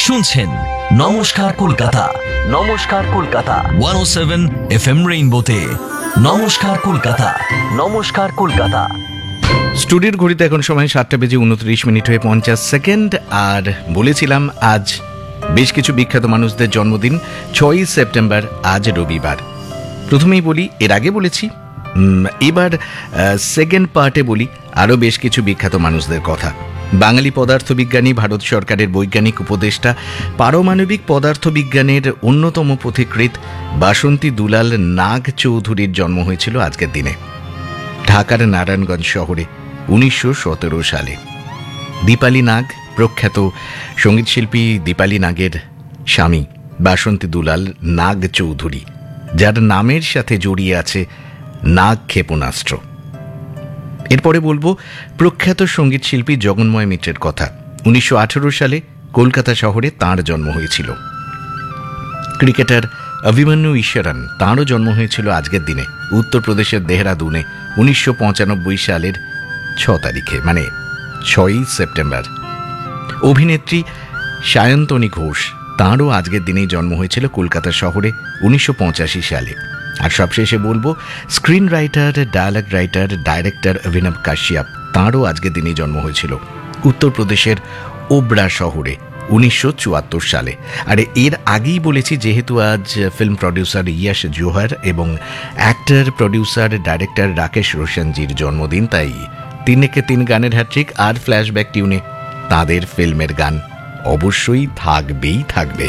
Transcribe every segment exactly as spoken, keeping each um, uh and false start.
শুনছেন নমস্কার কলকাতা, নমস্কার কলকাতা একশো সাত এফএম রেইনবোতে। নমস্কার কলকাতা, নমস্কার কলকাতা। স্টুডিওর ঘড়িতে এখন সময় সাতটা বেজে উনত্রিশ মিনিট হয়ে পঞ্চাশ সেকেন্ড। আর বলেছিলাম আজ বেশ কিছু বিখ্যাত মানুষদের জন্মদিন, ছয়ই সেপ্টেম্বর, আজ রবিবার। প্রথমেই বলি, এর আগে বলেছি, এবার সেকেন্ড পার্টে বলি আরও বেশ কিছু বিখ্যাত মানুষদের কথা। বাঙালি পদার্থবিজ্ঞানী, ভারত সরকারের বৈজ্ঞানিক উপদেষ্টা, পারমাণবিক পদার্থবিজ্ঞানের অন্যতম পথিকৃৎ বাসন্তী দুলাল নাগ চৌধুরীর জন্ম হয়েছিল আজকের দিনে ঢাকার নারায়ণগঞ্জ শহরে উনিশশো সতেরো সালে। দীপালি নাগ, প্রখ্যাত সঙ্গীতশিল্পী দীপালি নাগের স্বামী বাসন্তী দুলাল নাগ চৌধুরী, যার নামের সাথে জড়িয়ে আছে নাগ ক্ষেপণাস্ত্র। এরপরে বলবো প্রখ্যাত সঙ্গীতশিল্পী জগন্ময় মিত্রের কথা। উনিশশো আঠেরো সালে কলকাতা শহরে তাঁর জন্ম হয়েছিল। ক্রিকেটার অভিমন্যু ঈশ্বরন, তাঁরও জন্ম হয়েছিল আজকের দিনে উত্তরপ্রদেশের দেহরাদুনে উনিশশো পঁচানব্বই সালের ছ তারিখে, মানে ছয়ই সেপ্টেম্বর। অভিনেত্রী সায়ন্তনী ঘোষ, তাঁরও আজকের দিনেই জন্ম হয়েছিল কলকাতা শহরে উনিশশো পঁচাশি সালে। আর সবশেষে বলবো screen writer, dialogue writer, director অভিনব কাশ্যপ, তাঁরও আজকের দিনেই জন্ম হয়েছিল উত্তরপ্রদেশের ওবরা শহরে উনিশশো চুয়াত্তর সালে। আর এর আগেই বলেছি, যেহেতু আজ ফিল্ম প্রডিউসার ইয়াশ জোহর এবং অ্যাক্টর, প্রডিউসার, ডাইরেক্টর রাকেশ রোশনজির জন্মদিন, তাই তিনেকে তিন গানের হ্যাট্রিক আর ফ্ল্যাশব্যাক টিউনে তাদের ফিল্মের গান অবশ্যই থাকবেই থাকবে।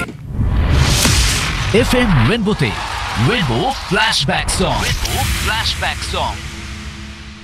FM রেইনবোতে rainbow flashback song, rainbow flashback song.